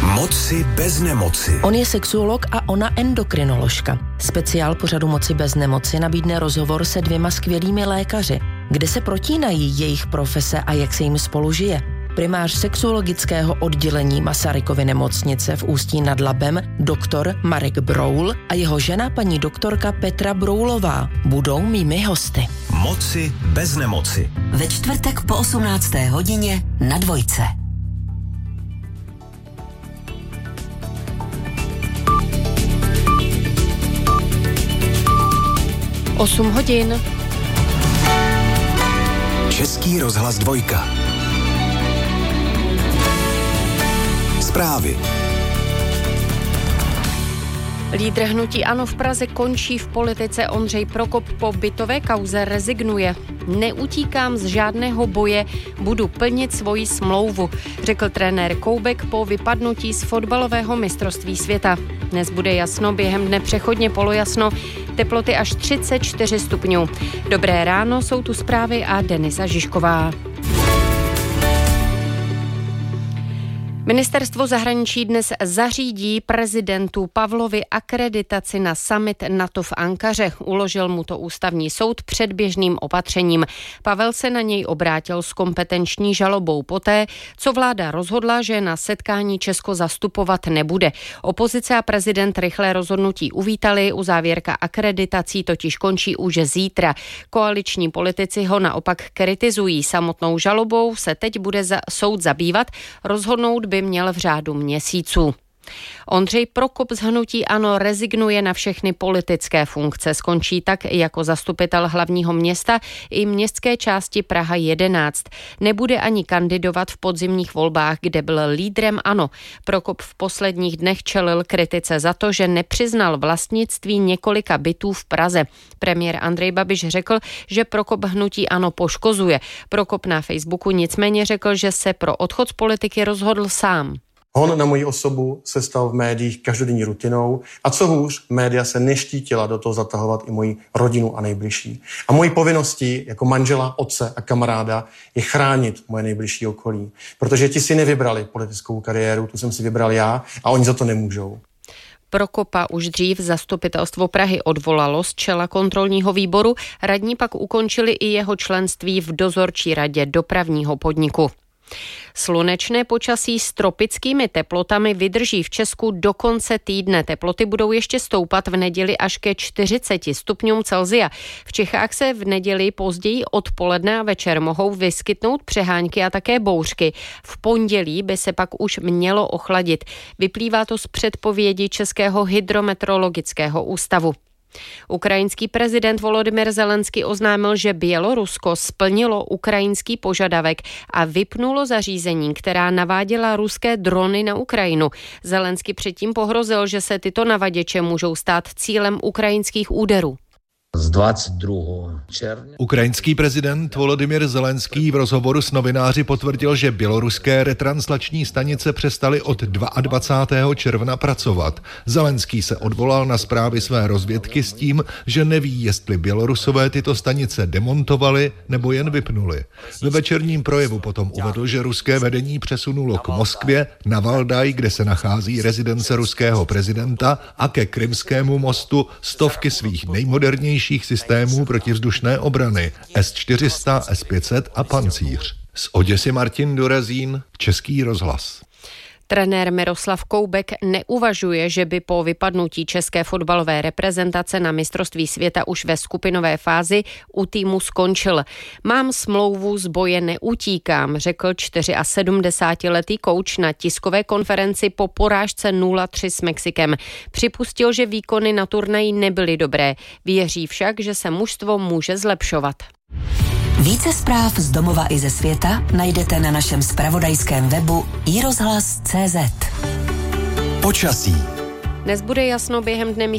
Moci bez nemoci. On je sexuolog a ona endokrinoložka. Speciál pořadu Moci bez nemoci nabídne rozhovor se 2 skvělými lékaři, kde se protínají jejich profese a jak se jim spolu žije. Primář sexuologického oddělení Masarykovy nemocnice v Ústí nad Labem doktor Marek Broul a jeho žena paní doktorka Petra Broulová budou mými hosty. Moci bez nemoci. Ve čtvrtek po 18. hodině na Dvojce. 8 hodin. Český rozhlas 2. Zprávy. Lídr hnutí ANO v Praze končí v politice. Ondřej Prokop po bytové kauze rezignuje. Neutíkám z žádného boje, budu plnit svoji smlouvu, řekl trenér Koubek po vypadnutí z fotbalového mistrovství světa. Dnes bude jasno, během dne přechodně polojasno, teploty až 34 stupňů. Dobré ráno, jsou tu zprávy a Denisa Žižková. Ministerstvo zahraničí dnes zařídí prezidentu Pavlovi akreditaci na summit NATO v Ankaře. Uložil mu to ústavní soud předběžným opatřením. Pavel se na něj obrátil s kompetenční žalobou poté, co vláda rozhodla, že na setkání Česko zastupovat nebude. Opozice a prezident rychlé rozhodnutí uvítali, uzávěrka akreditací totiž končí už zítra. Koaliční politici ho naopak kritizují. Samotnou žalobou se teď bude soud zabývat, rozhodnout by měl v řádu měsíců. Ondřej Prokop z hnutí ANO rezignuje na všechny politické funkce. Skončí tak jako zastupitel hlavního města i městské části Praha 11. Nebude ani kandidovat v podzimních volbách, kde byl lídrem ANO. Prokop v posledních dnech čelil kritice za to, že nepřiznal vlastnictví několika bytů v Praze. Premiér Andrej Babiš řekl, že Prokop hnutí ANO poškozuje. Prokop na Facebooku nicméně řekl, že se pro odchod z politiky rozhodl sám. Hon na moji osobu se stal v médiích každodenní rutinou a co hůř, média se neštítila do toho zatahovat i moji rodinu a nejbližší. A mojí povinností jako manžela, otce a kamaráda je chránit moje nejbližší okolí, protože ti si nevybrali politickou kariéru, tu jsem si vybral já a oni za to nemůžou. Prokopa už dřív zastupitelstvo Prahy odvolalo z čela kontrolního výboru, radní pak ukončili i jeho členství v dozorčí radě dopravního podniku. Slunečné počasí s tropickými teplotami vydrží v Česku do konce týdne. Teploty budou ještě stoupat v neděli až ke 40 stupňům Celsia. V Čechách se v neděli později odpoledne a večer mohou vyskytnout přehánky a také bouřky. V pondělí by se pak už mělo ochladit. Vyplývá to z předpovědi Českého hydrometeorologického ústavu. Ukrajinský prezident Volodymyr Zelenský oznámil, že Bělorusko splnilo ukrajinský požadavek a vypnulo zařízení, která naváděla ruské drony na Ukrajinu. Zelenský předtím pohrozil, že se tyto navaděče můžou stát cílem ukrajinských úderů. Z 22. června. Ukrajinský prezident Volodymyr Zelenský v rozhovoru s novináři potvrdil, že běloruské retranslační stanice přestaly od 22. června pracovat. Zelenský se odvolal na zprávy své rozvědky s tím, že neví, jestli Bělorusové tyto stanice demontovali nebo jen vypnuli. Ve večerním projevu potom uvedl, že ruské vedení přesunulo k Moskvě, na Valdaj, kde se nachází rezidence ruského prezidenta, a ke Krymskému mostu stovky svých nejmodernějších systémů protivzdušné obrany S-400, S-500 a Pancíř. Z Oděsy Martin Dorazín, Český rozhlas. Trenér Miroslav Koubek neuvažuje, že by po vypadnutí české fotbalové reprezentace na mistrovství světa už ve skupinové fázi u týmu skončil. Mám smlouvu, z boje neutíkám, řekl 74letý kouč na tiskové konferenci po porážce 0-3 s Mexikem. Připustil, že výkony na turnaji nebyly dobré. Věří však, že se mužstvo může zlepšovat. Více zpráv z domova i ze světa najdete na našem zpravodajském webu iRozhlas.cz. Počasí. Dnes bude jasno, během dne